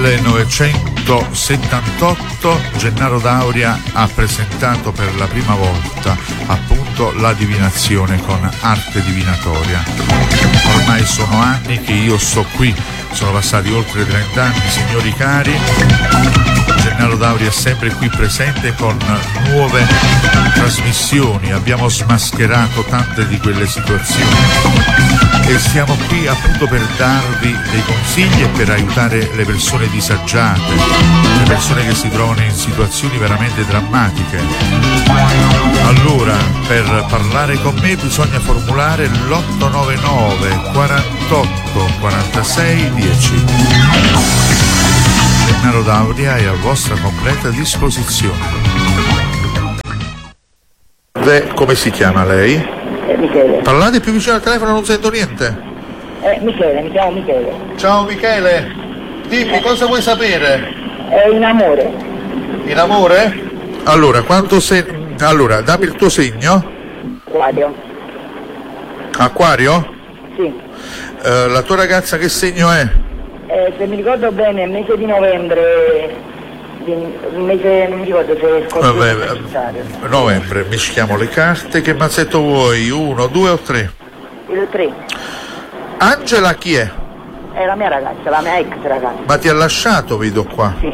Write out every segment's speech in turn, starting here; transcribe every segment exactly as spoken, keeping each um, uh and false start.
millenovecentosettantotto Gennaro D'Auria ha presentato per la prima volta appunto la divinazione con arte divinatoria. Ormai sono anni che io sto qui, sono passati oltre trent'anni, signori cari. Gennaro D'Auria è sempre qui presente con nuove trasmissioni, abbiamo smascherato tante di quelle situazioni e siamo qui appunto per darvi dei consigli e per aiutare le persone disagiate, le persone che si trovano in situazioni veramente drammatiche. Allora, per parlare con me bisogna formulare l'otto nove nove quarantotto quarantasei dieci. Gennaro D'Auria è a vostra completa disposizione. Beh, come si chiama lei? Eh, Michele. Parlate più vicino al telefono, non sento niente. Eh, Michele, mi chiamo Michele. Ciao Michele, dimmi eh. cosa vuoi sapere? È in amore. In amore? Allora, quanto sei... Allora, dammi il tuo segno. Acquario. Acquario? Sì. Uh, la tua ragazza che segno è? Eh, se mi ricordo bene, il mese di novembre, il mese, non mi ricordo se è scorso. Vabbè, novembre, mischiamo le carte. Che mazzetto vuoi? Uno, due o tre? Il tre. Angela chi è? È la mia ragazza, la mia ex ragazza. Ma ti ha lasciato, vedo qua. Sì.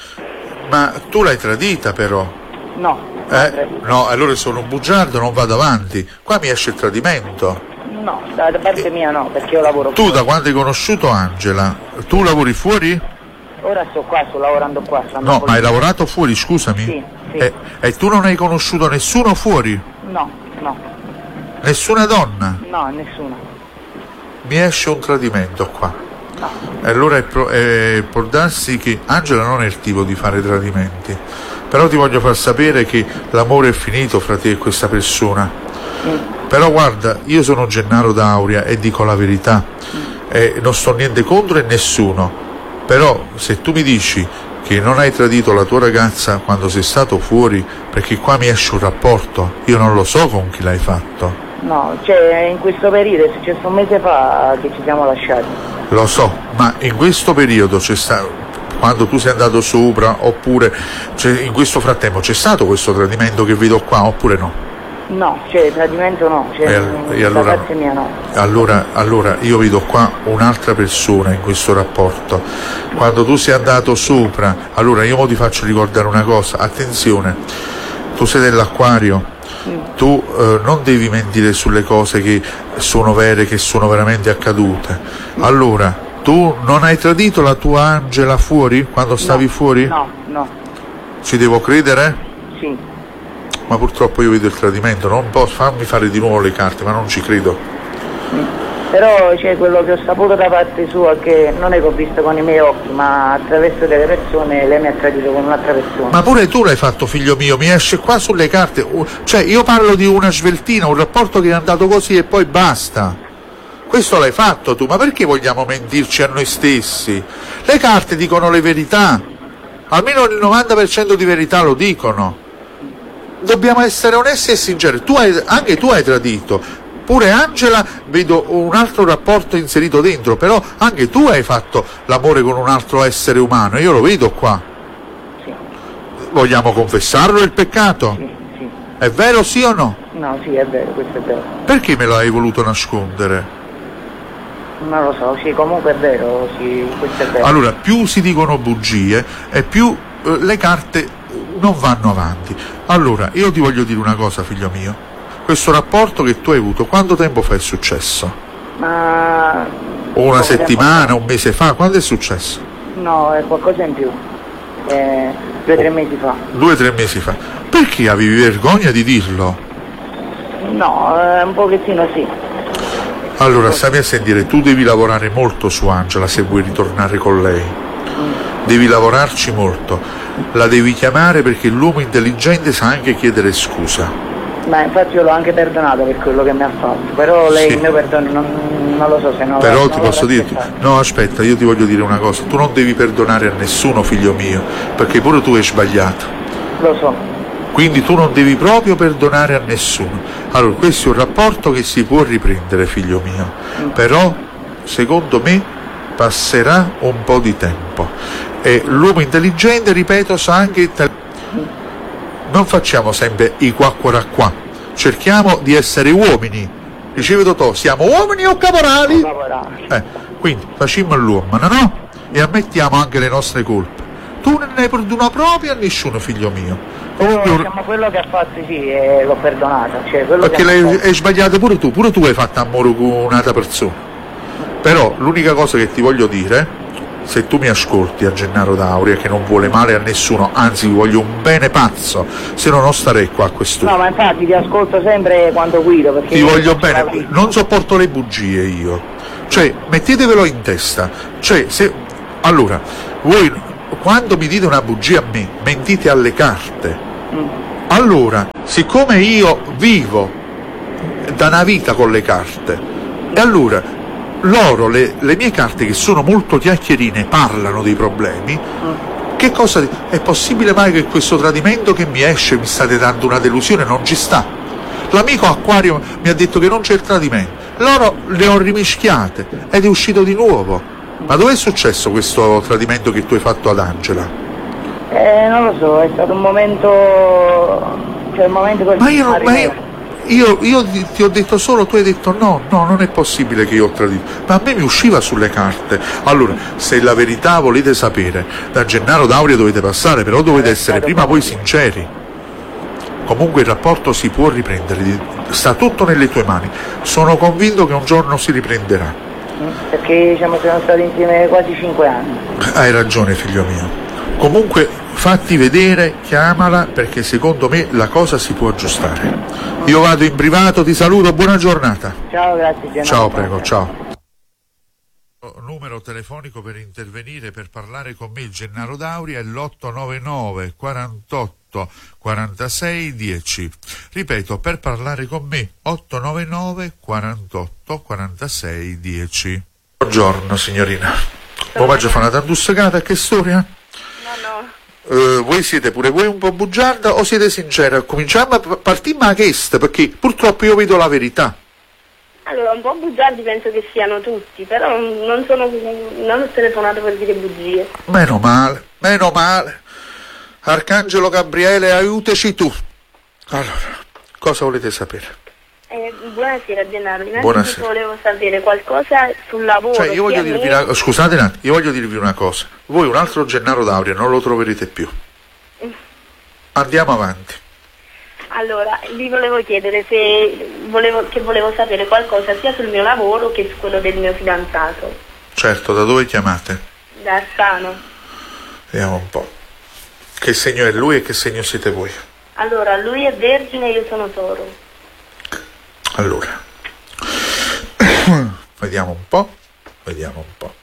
Ma tu l'hai tradita però? No. Eh? No, allora sono un bugiardo, non vado avanti. Qua mi esce il tradimento. No, da parte mia no, perché io lavoro tu fuori. Da quando hai conosciuto Angela, tu lavori fuori? Ora sto qua, sto lavorando qua. No, ma hai lavorato fuori, scusami? Sì, sì. E, e tu non hai conosciuto nessuno fuori? No, no. Nessuna donna? No, nessuna. Mi esce un tradimento qua. No. E allora è pro, è, può darsi che Angela non è il tipo di fare tradimenti, però ti voglio far sapere che l'amore è finito fra te e questa persona. Mm. Però guarda, io sono Gennaro D'Auria e dico la verità, mm. e non sto niente contro e nessuno, però se tu mi dici che non hai tradito la tua ragazza quando sei stato fuori, perché qua mi esce un rapporto, io non lo so con chi l'hai fatto. No, cioè in questo periodo è successo un mese fa che ci siamo lasciati. Lo so, ma in questo periodo c'è stato, quando tu sei andato sopra, oppure cioè, in questo frattempo c'è stato questo tradimento che vedo qua, oppure no? No, cioè tradimento no, cioè, e, e allora, da parte mia no. Allora, allora io vedo qua un'altra persona in questo rapporto. Quando tu sei andato sopra, allora io mo ti faccio ricordare una cosa, attenzione, tu sei dell'Acquario, mm. tu eh, non devi mentire sulle cose che sono vere, che sono veramente accadute. Mm. Allora, tu non hai tradito la tua Angela fuori, quando stavi no, fuori? No, no. Ci devo credere? Sì. Ma purtroppo io vedo il tradimento, non posso farmi fare di nuovo le carte, ma non ci credo. Sì. Però c'è quello che ho saputo da parte sua, che non è che ho visto con i miei occhi, ma attraverso delle persone lei mi ha tradito con un'altra persona. Ma pure tu l'hai fatto, figlio mio, mi esce qua sulle carte, cioè io parlo di una sveltina, un rapporto che è andato così e poi basta. Questo l'hai fatto tu, ma perché vogliamo mentirci a noi stessi? Le carte dicono le verità, almeno il novanta per cento di verità lo dicono. Dobbiamo essere onesti e sinceri. Tu hai, anche tu hai tradito, pure Angela vedo un altro rapporto inserito dentro, però anche tu hai fatto l'amore con un altro essere umano, io lo vedo qua. Sì. Vogliamo confessarlo il peccato? Sì, sì. È vero sì o no? No, sì, è vero, questo è vero. Perché me lo hai voluto nascondere? Non lo so, sì, comunque è vero, sì, questo è vero. Allora, più si dicono bugie e più eh, le carte non vanno avanti. Allora, io ti voglio dire una cosa, figlio mio. Questo rapporto che tu hai avuto, quanto tempo fa è successo? Ma... O una settimana, un mese fa? Quando è successo? No, è qualcosa in più. Eh, due o tre mesi fa. Due o tre mesi fa. Perché avevi vergogna di dirlo? No, eh, un pochettino sì. Allora, stammi a sentire, tu devi lavorare molto su Angela se vuoi ritornare con lei. Mm. Devi lavorarci molto. La devi chiamare perché l'uomo intelligente sa anche chiedere scusa. Ma infatti io l'ho anche perdonato per quello che mi ha fatto, però lei sì. il mio perdono non, non lo so se no. Però non ti posso dire, no aspetta, io ti voglio dire una cosa, tu non devi perdonare a nessuno, figlio mio, perché pure tu hai sbagliato. Lo so. Quindi tu non devi proprio perdonare a nessuno. Allora, questo è un rapporto che si può riprendere, figlio mio, mm. però secondo me passerà un po' di tempo e l'uomo intelligente, ripeto, sa anche te- non facciamo sempre i qua qua qua, cerchiamo di essere uomini, dicevi Totò, siamo uomini o caporali? Caporali. Eh, quindi facciamo l'uomo, no? E ammettiamo anche le nostre colpe. Tu non ne hai perdona proprio a nessuno, figlio mio. Però, diciamo, quello che ha fatto sì, eh, l'ho perdonata, cioè, quello perché che l'hai, fatto... hai sbagliato pure tu, pure tu hai fatto amore con un'altra persona. Però l'unica cosa che ti voglio dire, se tu mi ascolti a Gennaro D'Auria, che non vuole male a nessuno, anzi voglio un bene pazzo, se no non starei qua a quest'ora. No, ma infatti ti ascolto sempre quando guido, perché ti voglio bene, non sopporto le bugie io, cioè mettetevelo in testa, cioè se allora voi quando mi dite una bugia a me mentite alle carte. mm. Allora siccome io vivo da una vita con le carte e allora loro, le, le mie carte che sono molto chiacchierine, parlano dei problemi, mm. che cosa è possibile mai che questo tradimento che mi esce, mi state dando una delusione, non ci sta. L'amico Acquario mi ha detto che non c'è il tradimento, loro le ho rimischiate ed è uscito di nuovo. Ma dov'è successo questo tradimento che tu hai fatto ad Angela? Eh, non lo so, è stato un momento, cioè un momento così. Ma io, ma io, io, io ti, ti ho detto solo, tu hai detto no, no, non è possibile che io ho tradito. Ma a me mi usciva sulle carte. Allora, se la verità volete sapere, da Gennaro D'Auria dovete passare, però dovete essere prima voi sinceri. Comunque il rapporto si può riprendere, sta tutto nelle tue mani. Sono convinto che un giorno si riprenderà. Perché diciamo siamo stati insieme quasi cinque anni. Hai ragione, figlio mio. Comunque fatti vedere, chiamala, perché secondo me la cosa si può aggiustare. Io vado in privato, ti saluto, buona giornata. Ciao, grazie. Gianna. Ciao, prego, ciao. Numero telefonico per intervenire, per parlare con me, il Gennaro D'Auria, è l'otto nove nove quarantotto quarantasei dieci. Ripeto, per parlare con me, otto nove nove quarantotto quarantasei dieci. Buongiorno signorina. Come faccio a fare una tantussegata? Che storia? No, no. Uh, voi siete pure voi un po' bugiarda o siete sincera? Cominciamo a partire a questa, perché purtroppo io vedo la verità. Allora, un po' bugiardi penso che siano tutti, però non sono non ho telefonato per dire bugie. Meno male, meno male. Arcangelo Gabriele, aiutaci tu. Allora, cosa volete sapere? Eh, buonasera Gennaro, innanzitutto Buonasera. volevo sapere qualcosa sul lavoro. Cioè, io voglio sia dirvi mio- una... Scusate un attimo, io voglio dirvi una cosa. Voi un altro Gennaro D'Auria non lo troverete più. Andiamo avanti. Allora, vi volevo chiedere se volevo, che volevo sapere qualcosa sia sul mio lavoro che su quello del mio fidanzato. Certo, da dove chiamate? Da Arsano. Vediamo un po'. Che segno è lui e che segno siete voi? Allora, lui è Vergine e io sono Toro. Allora. Vediamo un po'. Vediamo un po'.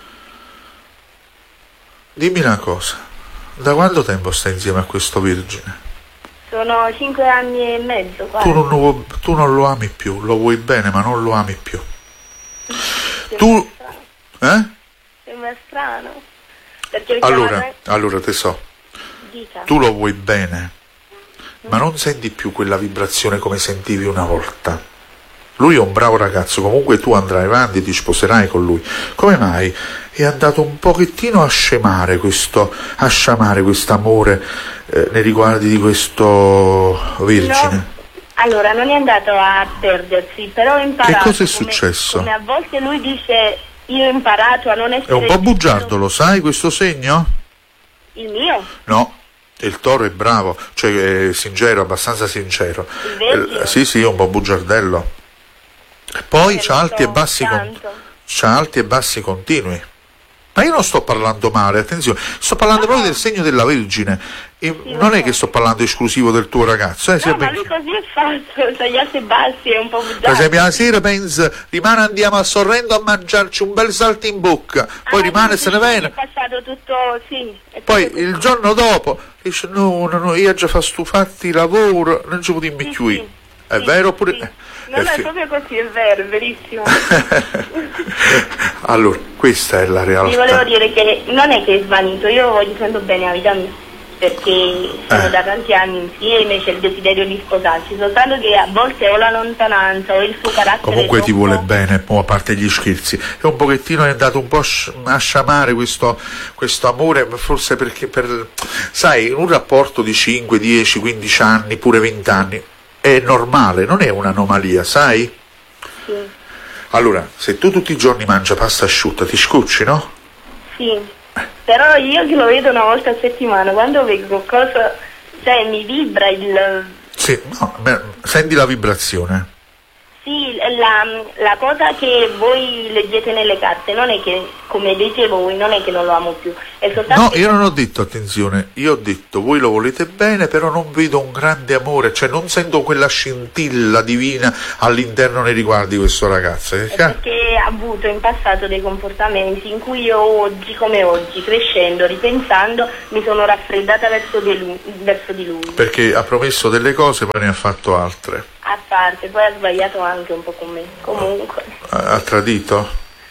Dimmi una cosa. Da quanto tempo stai insieme a questo Vergine? Sono cinque anni e mezzo, quasi. Tu non, lo, tu non lo ami più, lo vuoi bene ma non lo ami più. Sembra Tu... strano. Eh? Sembra strano. Perché il Allora, chiamare- allora te so, Dica. tu lo vuoi bene, ma non senti più quella vibrazione come sentivi una volta. Lui è un bravo ragazzo, comunque tu andrai avanti, ti sposerai con lui. Come mai è andato un pochettino a scemare questo, a sciamare quest'amore eh, nei riguardi di questo Vergine? No. Allora, non è andato a perdersi, però ho imparato. Che cosa è come- successo? Come a volte lui dice, io ho imparato a non essere... È un po' bugiardo, lo sai questo segno? Il mio? No, il Toro è bravo, cioè è sincero, abbastanza sincero. Il Vergine? Eh, sì, sì, è un po' bugiardello. E poi Eh, c'ha lo alti so, e bassi con- tanto. c'ha alti e bassi continui. Ma io non sto parlando male, attenzione, sto parlando No, proprio no. del segno della Vergine. E Sì, lo non è so. che sto parlando esclusivo del tuo ragazzo, eh, sia No, ma ben lui chiaro. così è fatto, c'ha gli alti e bassi, è un po' Per bugiardo. esempio la sera pensa, rimane andiamo a Sorrento a mangiarci un bel salto in bocca, poi Ah, rimane e sì, se ne sì, viene. È passato tutto, sì. è Poi stato il tutto- giorno dopo dice no, no, no, io già fa stufatti lavoro, non ci potremmo Sì, qui. sì, È sì, vero oppure... sì. eh, Non eh, è sì. proprio così, è vero, è verissimo. Allora, questa è la Vi volevo realtà. dire che non è che è svanito, io voglio sempre bene la vita mia. perché sono Eh. da tanti anni insieme, c'è il desiderio di sposarci, soltanto che a volte o la lontananza o il suo carattere Comunque ti troppo- vuole bene, mo, a parte gli scherzi. È un pochettino è andato un po' sci- a sciamare questo, questo amore, forse perché per, sai, in un rapporto di cinque, dieci, quindici anni, pure venti anni, è normale, non è un'anomalia, sai? Sì, Allora, se tu tutti i giorni mangi pasta asciutta, ti scocci, no? sì, però io che lo vedo una volta a settimana, quando vedo qualcosa, cioè mi vibra il... Sì, no, beh, senti la vibrazione. Sì, la, la cosa che voi leggete nelle carte non è che, come dite voi, non è che non lo amo più, è soltanto No, che- io non ho detto, attenzione, io ho detto voi lo volete bene, però non vedo un grande amore, cioè non sento quella scintilla divina all'interno nei riguardi di questo ragazzo. Che è ca- perché ha avuto in passato dei comportamenti in cui io oggi come oggi, crescendo, ripensando, mi sono raffreddata verso di lui. Verso di lui. Perché ha promesso delle cose, poi ne ha fatto altre. A parte, poi ha sbagliato anche un po' con me. Comunque, Ha, ha tradito?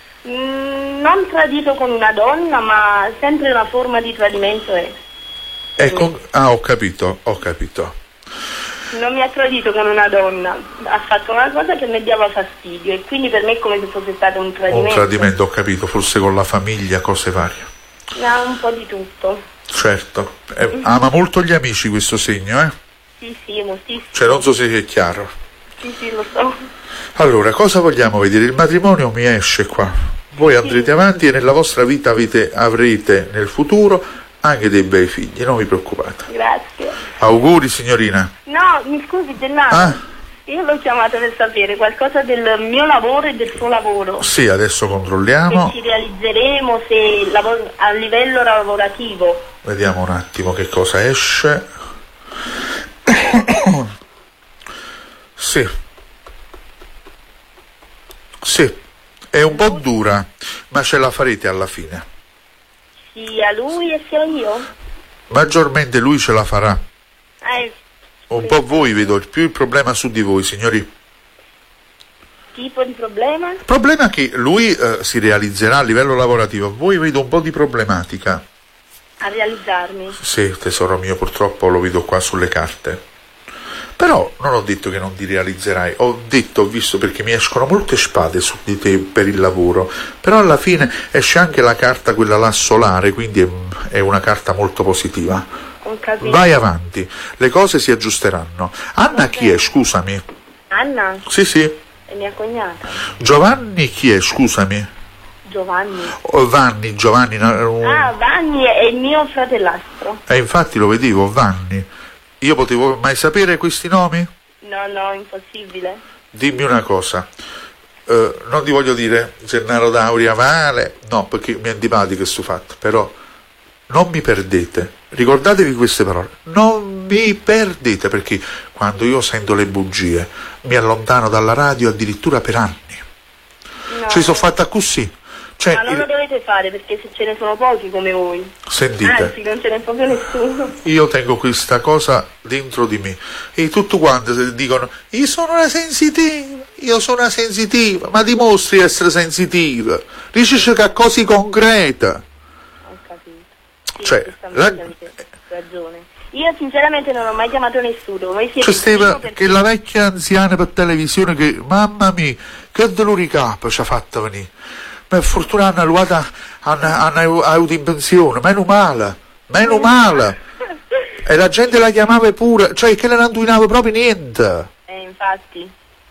mm, non tradito con una donna, ma sempre una forma di tradimento è. E con- Ah, ho capito, ho capito. Non mi ha tradito con una donna, ha fatto una cosa che mi dava fastidio e quindi per me è come se fosse stato un tradimento. Un tradimento, ho capito, forse con la famiglia, cose varie. Ha un po' di tutto. Certo. Eh, ama molto gli amici questo segno, eh? Sì, sì, moltissimo. Cioè, non so se è chiaro. Sì, sì, lo so. Allora, cosa vogliamo vedere? Il matrimonio mi esce qua. Voi andrete avanti e nella vostra vita avete, avrete nel futuro anche dei bei figli, non vi preoccupate. Grazie. Auguri, signorina. No, mi scusi, Gennaro. Ah? Io l'ho chiamato per sapere qualcosa del mio lavoro e del suo lavoro. Sì, adesso Se controlliamo. ci realizzeremo, se lav- a livello lavorativo. Vediamo un attimo che cosa esce. Sì. Sì, è un po' dura, ma ce la farete alla fine. Sia lui e sia io? Maggiormente lui ce la farà. Eh, Un po' voi vedo più il problema su di voi, signori. tipo di problema? Il problema è che lui eh, si realizzerà a livello lavorativo, voi vedo un po' di problematica. A realizzarmi. Sì, tesoro mio, purtroppo lo vedo qua sulle carte. Però non ho detto che non ti realizzerai, ho detto, ho visto, perché mi escono molte spade su di te per il lavoro, però alla fine esce anche la carta, quella là solare, quindi è, è una carta molto positiva. Ho capito. Vai avanti, le cose si aggiusteranno. Anna chi è, scusami? Anna Sì, sì. è mia cognata. Giovanni chi è, scusami? Giovanni. O Vanni, Giovanni, no, un- Ah, Vanni è il mio fratellastro. eh, infatti lo vedevo, Vanni. Io potevo mai sapere questi nomi? No, no, impossibile. Dimmi una cosa, eh, non ti voglio dire Gennaro D'Auria male, no, perché mi è antipatico questo fatto, però non mi perdete, ricordatevi queste parole, non mi perdete, perché quando io sento le bugie mi allontano dalla radio addirittura per anni, No. ci sono fatta così, cioè, Ma non lo il- dovete fare perché se ce ne sono pochi come voi. sentite, Anzi, non ce n'è proprio nessuno. io tengo questa cosa dentro di me e tutti quanti dicono io sono una sensitiva, io sono una sensitiva, ma dimostri di essere sensitiva, dici che ha cose concrete. Ho capito. Sì, Cioè, giustamente la- avete ragione. Io sinceramente non ho mai chiamato nessuno. Voi siete C'è il primo stava perché- che la vecchia anziana per televisione che mamma mia che dolori capo ci ha fatto venire, per fortuna hanno arrivato hanno avuto in pensione, meno male, meno male, e la gente la chiamava pure, cioè che le non indovinava proprio niente. Eh, infatti.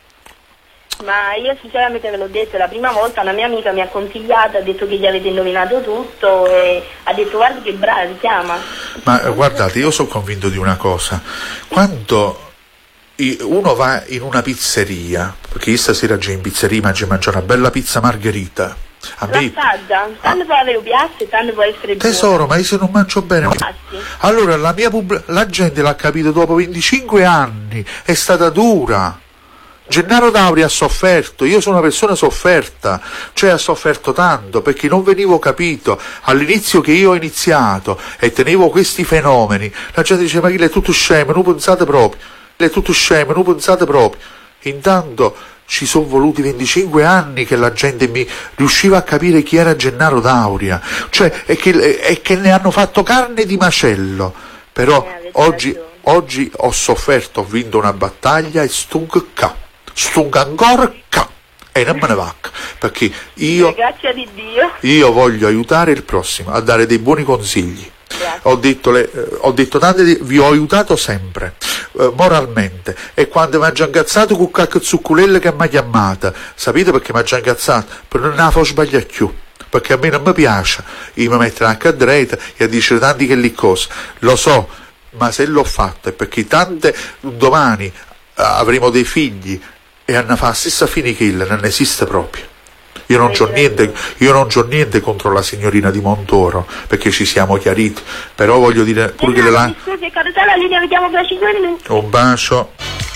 Ma io sinceramente ve l'ho detto, la prima volta una mia amica mi ha consigliato, ha detto che gli avete indovinato tutto e ha detto guarda che brava, chiama. Ma eh, guardate, io sono convinto di una cosa, quando i- uno va in una pizzeria, perché io stasera già in pizzeria mangio mangio una bella pizza margherita, a me, L'assaggia, tanto può avere un piatto e tanto può essere buono. tesoro, ma io se non mangio bene, Infatti. allora la mia pub- la gente l'ha capito dopo venticinque anni, è stata dura. Gennaro D'Auria ha sofferto, io sono una persona sofferta, cioè ha sofferto tanto perché non venivo capito. All'inizio che io ho iniziato e tenevo questi fenomeni, la gente diceva ma chi è tutto scemo, non pensate proprio, è tutto scemo, non pensate proprio. Intanto ci sono voluti venticinque anni che la gente mi riusciva a capire chi era Gennaro D'Auria, cioè e che, e che ne hanno fatto carne di macello. però Eh, avete oggi, ragione. oggi ho sofferto, ho vinto una battaglia e stung ca, stung ancora ca, e non me ne va, perché io, Eh, grazie di Dio. io voglio aiutare il prossimo, a dare dei buoni consigli. Grazie. Ho detto, le, eh, ho detto tante di, vi ho aiutato sempre, eh, moralmente, e quando mi ha già incazzato con qualche zucculella che mi ha chiamata, sapete perché mi ha già incazzato? Per non la far sbagliare più, perché a me non mi piace, io mi metto anche a dritta e a dire tanti che lì cose, lo so, ma se l'ho fatto è perché tante, domani eh, avremo dei figli e hanno fatto la stessa fine che il, non esiste proprio. Io non c'ho niente, io non c'ho niente contro la signorina di Montoro, perché ci siamo chiariti, però voglio dire pure che le la... Mi scusi, carotella, la linea vediamo fra cinque minuti. Un bacio.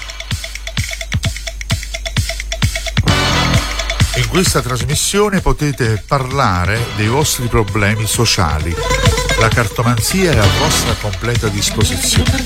In questa trasmissione potete parlare dei vostri problemi sociali. La cartomanzia è a vostra completa disposizione.